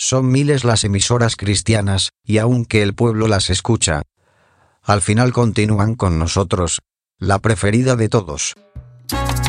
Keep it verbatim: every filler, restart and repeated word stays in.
Son miles las emisoras cristianas, y aunque el pueblo las escucha, al final continúan con nosotros, la preferida de todos.